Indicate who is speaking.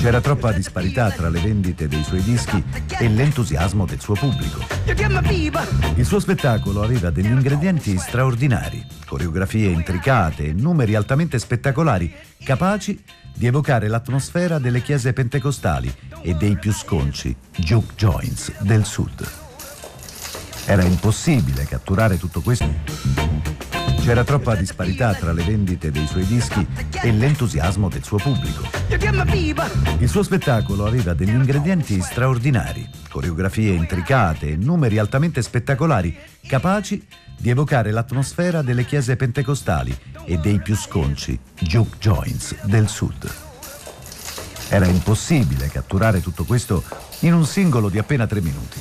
Speaker 1: C'era troppa disparità tra le vendite dei suoi dischi e l'entusiasmo del suo pubblico. Il suo spettacolo aveva degli ingredienti straordinari, coreografie intricate e numeri altamente spettacolari, capaci di evocare l'atmosfera delle chiese pentecostali e dei più sconci juke joints del sud. Era impossibile catturare tutto questo. C'era troppa disparità tra le vendite dei suoi dischi e l'entusiasmo del suo pubblico. Il suo spettacolo aveva degli ingredienti straordinari, coreografie intricate e numeri altamente spettacolari, capaci di evocare l'atmosfera delle chiese pentecostali e dei più sconci juke joints del sud. Era impossibile catturare tutto questo in un singolo di appena 3 minuti.